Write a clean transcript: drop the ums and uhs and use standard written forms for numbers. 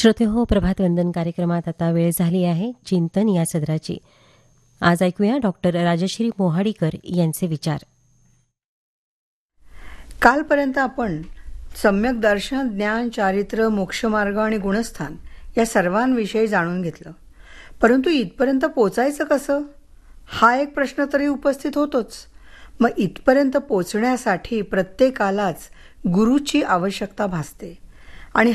श्रोते हो, प्रभात वंदन कार्यक्रमात आता वेळ झाली आहे चिंतन या सदराची. आज ऐकूया डॉक्टर राजश्री मोहाडीकर यांचे विचार. कालपर्यंत आपण सम्यक दर्शन, ज्ञान, चारित्र्य, मोक्षमार्ग आणि गुणस्थान या सर्वांविषयी जाणून घेतलं. परंतु इथपर्यंत पोचायचं कसं, हा एक प्रश्न तरी उपस्थित होतोच. मग इथपर्यंत पोचण्यासाठी प्रत्येकालाच गुरुची आवश्यकता भासते.